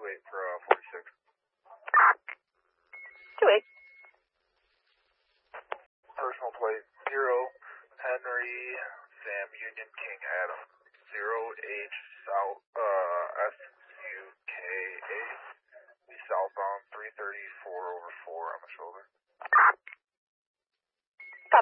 28 for 46. 28. Personal plate 0 Henry Sam Union King Adam 0H South SUKA. Be southbound 334/4 on the shoulder.